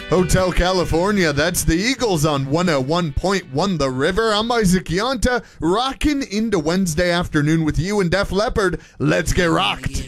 Hotel California, that's the Eagles on 101.1 The River. I'm Isaac Yonta, rocking into Wednesday afternoon with you and Def Leppard. Let's get rocked.